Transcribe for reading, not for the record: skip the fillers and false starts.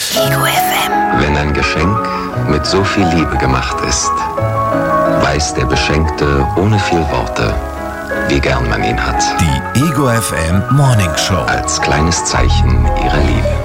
Luft. Ego FM. Wenn ein Geschenk mit so viel Liebe gemacht ist, weiß der Beschenkte ohne viel Worte, wie gern man ihn hat. Die Ego FM Morning Show. Als kleines Zeichen ihrer Liebe.